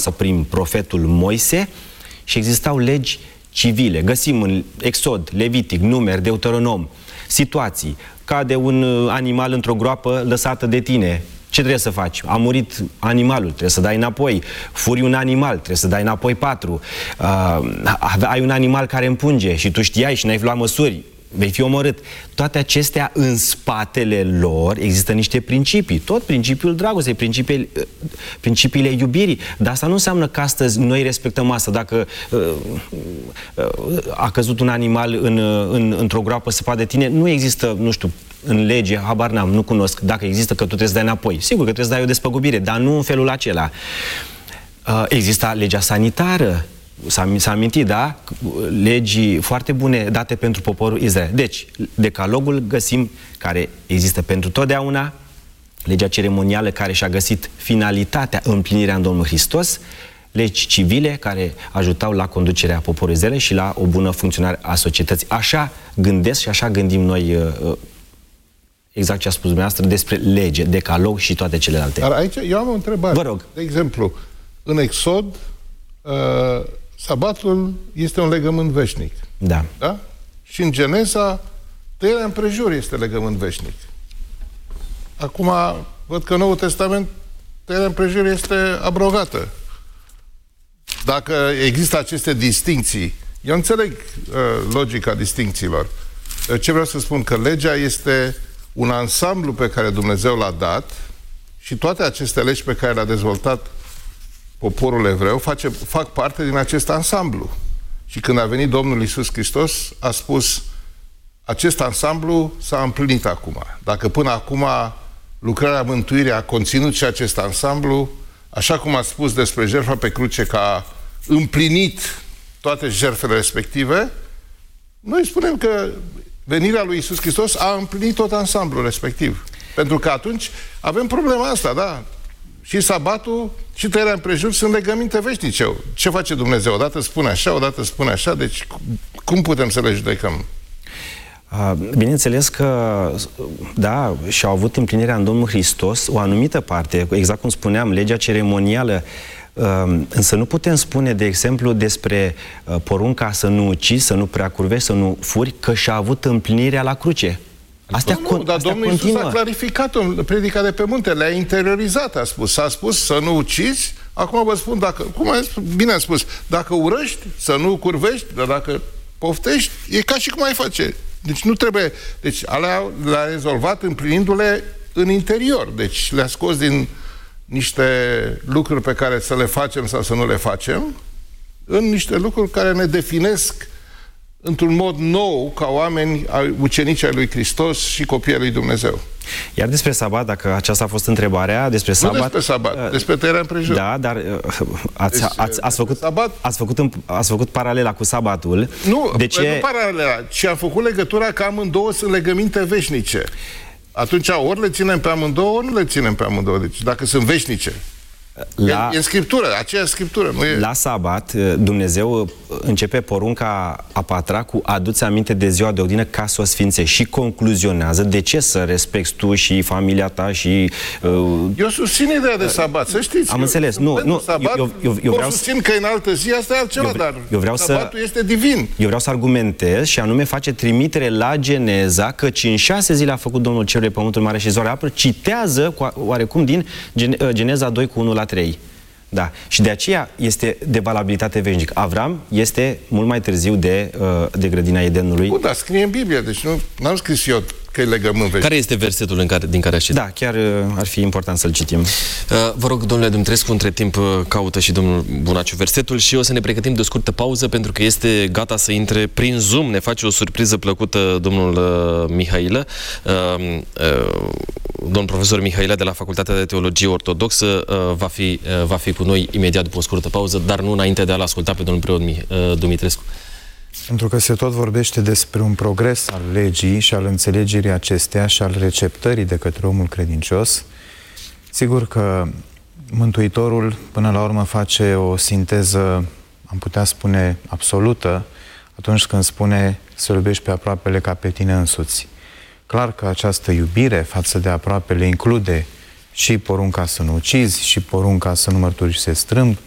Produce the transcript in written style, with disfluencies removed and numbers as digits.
religioasă prin profetul Moise și existau legi civile. Găsim în Exod, Levitic, Numeri, Deuteronom situații. Cade un animal într-o groapă lăsată de tine. Ce trebuie să faci? A murit animalul, trebuie să dai înapoi. Furi un animal, trebuie să dai înapoi 4. Ai un animal care împunge și tu știai și n-ai luat măsuri, vei fi omorât. Toate acestea, în spatele lor există niște principii. Tot principiul dragostei, principiile iubirii. Dar asta nu înseamnă că astăzi noi respectăm asta. Dacă a căzut un animal într-o groapă săpat de tine, nu există, nu știu, în lege, habar n-am, nu cunosc, dacă există că tu trebuie să dai înapoi. Sigur că trebuie să dai o despăgubire, dar nu în felul acela. Există legea sanitară. S-a amintit, da? Legii foarte bune date pentru poporul Israel. Deci, decalogul găsim care există pentru totdeauna, legea ceremonială care și-a găsit finalitatea, împlinirea în Domnul Hristos, legi civile care ajutau la conducerea poporului Israel și la o bună funcționare a societății. Așa gândesc și așa gândim noi exact ce a spus dumneavoastră despre lege, decalog și toate celelalte. Dar aici eu am o întrebare. Vă rog. De exemplu, în Exod, sabatul este un legământ veșnic. Da. Da? Și în Geneza, tăierea împrejur este legământ veșnic. Acum, văd că în Noul Testament tăierea împrejur este abrogată. Dacă există aceste distincții, eu înțeleg logica distincțiilor. Ce vreau să spun? Că legea este un ansamblu pe care Dumnezeu l-a dat și toate aceste legi pe care le-a dezvoltat poporul evreu fac parte din acest ansamblu. Și când a venit Domnul Iisus Hristos, a spus: acest ansamblu s-a împlinit acum. Dacă până acum lucrarea mântuirii a conținut și acest ansamblu, așa cum a spus despre jertfa pe cruce că a împlinit toate jertfele respective, noi spunem că venirea lui Iisus Hristos a împlinit tot ansamblul respectiv. Pentru că atunci avem problema asta, da? Și sabatul și tăierea împrejur sunt legăminte veșnice. Ce face Dumnezeu? Odată spune așa, odată spune așa, deci cum putem să le judecăm? Bineînțeles că, da, și-au avut împlinirea în Domnul Hristos o anumită parte, exact cum spuneam, legea ceremonială, însă nu putem spune, de exemplu, despre porunca să nu ucizi, să nu preacurvești, să nu furi, că și-a avut împlinirea la cruce. Dar Domnul Iisus a clarificat-o în predica de pe munte, le-a interiorizat, a spus. S-a spus să nu ucizi, acum vă spun, bine a spus, dacă urăști, să nu curvești, dar dacă poftești, e ca și cum ai face. Deci nu trebuie... Deci alea le-a rezolvat împlinindu-le în interior. Deci le-a scos din niște lucruri pe care să le facem sau să nu le facem, în niște lucruri care ne definesc într-un mod nou ca oameni, ucenici ai lui Hristos și copii ai lui Dumnezeu. Iar despre sabat, dacă aceasta a fost întrebarea, despre sabat... Nu despre sabat, despre tăierea împrejur. Da, dar ați făcut paralela cu sabatul. Nu, nu paralela, ci am făcut legătura că amândouă sunt legăminte veșnice. Atunci ori le ținem pe amândouă, ori nu le ținem pe amândouă. Deci dacă sunt veșnice. E în Scriptură, aceeași Scriptură. Nu e... La sabat, Dumnezeu începe porunca a 4-a cu adu-ți aminte de ziua de odihnă ca să o sfințești și concluzionează de ce să respecti tu și familia ta și... Eu susțin ideea de sabat, să știți. Am înțeles. Eu vreau susțin că în altă zi asta e altceva, dar sabatul este divin. Eu vreau să argumentez și anume face trimitere la Geneza, căci în 6 zile a făcut Domnul cerul, pământul, mare și zoare apă, citează oarecum din Geneza 2 cu 1 la 3. Da. Și de aceea este de valabilitate veșnică. Avram este mult mai târziu de grădina Edenului. Bun, dar scrie în Biblie, deci nu am scris eu că e legământ veșnic. Care este versetul din care aș citi? Da, chiar ar fi important să-l citim. Vă rog, domnule Dumitrescu, între timp caută și domnul Bunaciu versetul și o să ne pregătim de o scurtă pauză pentru că este gata să intre prin Zoom. Ne face o surpriză plăcută domnul Mihailă, domnul profesor Mihailă de la Facultatea de Teologie Ortodoxă va fi cu noi imediat după o scurtă pauză, dar nu înainte de a-l asculta pe domnul preot Dumitrescu. Pentru că se tot vorbește despre un progres al legii și al înțelegerii acesteia și al receptării de către omul credincios, sigur că Mântuitorul până la urmă face o sinteză, am putea spune, absolută, atunci când spune să iubești pe aproapele ca pe tine însuți. Clar că această iubire față de aproapele include și porunca să nu ucizi, și porunca să nu mărturisești strâmb,